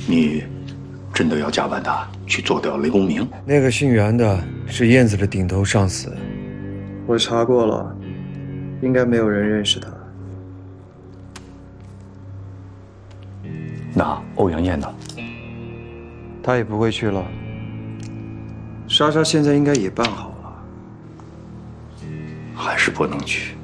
你真的要加班他去做掉雷公明？ 那个姓袁的是燕子的顶头上司， 我查过了，应该没有人认识他。 那欧阳燕呢？ 他也不会去了。莎莎现在应该也办好了。 还是不能去。